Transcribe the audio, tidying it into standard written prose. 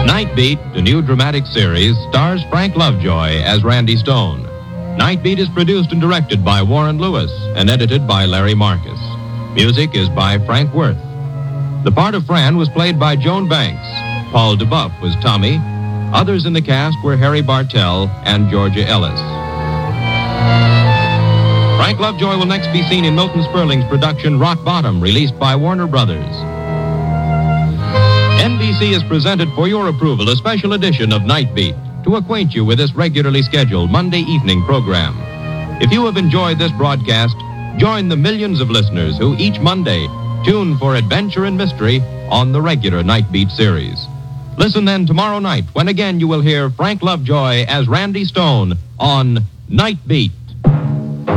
Night Beat, the new dramatic series, stars Frank Lovejoy as Randy Stone. Night Beat is produced and directed by Warren Lewis and edited by Larry Marcus. Music is by Frank Worth. The part of Fran was played by Joan Banks. Paul DeBuff was Tommy. Others in the cast were Harry Bartell and Georgia Ellis. Frank Lovejoy will next be seen in Milton Sperling's production Rock Bottom, released by Warner Brothers. NBC has presented for your approval a special edition of Night Beat to acquaint you with this regularly scheduled Monday evening program. If you have enjoyed this broadcast, join the millions of listeners who each Monday tune for adventure and mystery on the regular Night Beat series. Listen then tomorrow night when again you will hear Frank Lovejoy as Randy Stone on Night Beat.